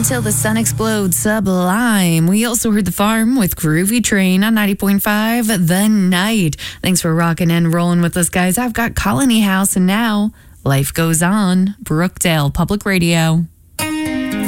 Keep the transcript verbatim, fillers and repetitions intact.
Until the Sun Explodes, Sublime. We also heard The Farm with Groovy Train on ninety point five The Night. Thanks for rocking and rolling with us, guys. I've got Colony House, and now Life Goes On, Brookdale Public Radio.